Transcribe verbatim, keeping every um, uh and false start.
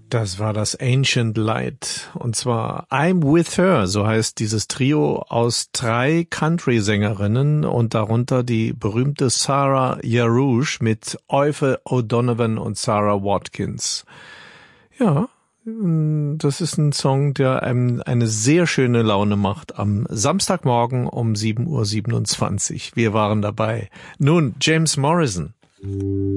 Das war das Ancient Light. Und zwar I'm With Her, so heißt dieses Trio aus drei Country-Sängerinnen und darunter die berühmte Sarah Jarouche mit Euffe O'Donovan und Sarah Watkins. Ja, das ist ein Song, der einem eine sehr schöne Laune macht am Samstagmorgen um sieben Uhr siebenundzwanzig. Wir waren dabei. Nun, James Morrison.